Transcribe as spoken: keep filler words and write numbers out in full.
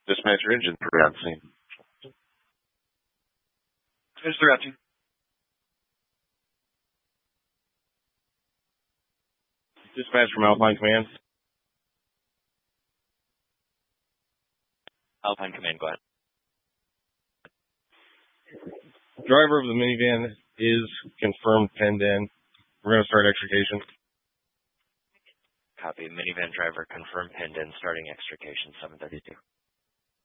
Dispatcher engine throughout scene. It's throughout scene. Dispatch from Alpine Command. Alpine Command, go ahead. Driver of the minivan is confirmed penned in. We're going to start extrication. Copy. Minivan driver confirmed pinned in, starting extrication seven thirty-two.